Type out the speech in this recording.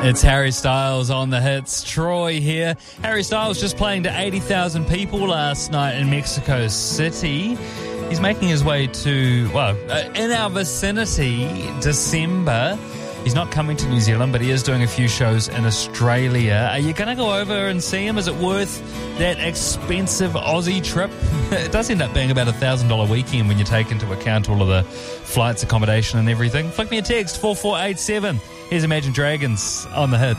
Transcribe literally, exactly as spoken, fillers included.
It's Harry Styles on the hits. Troy here. Harry Styles just playing to eighty thousand people last night in Mexico City. He's making his way to, well, uh, in our vicinity, December. He's not coming to New Zealand, but he is doing a few shows in Australia. Are you going to go over and see him? Is it worth that expensive Aussie trip? It does end up being about a one thousand dollars weekend when you take into account all of the flights, accommodation and everything. Flick me a text, four four eight seven. Here's Imagine Dragons on the hits.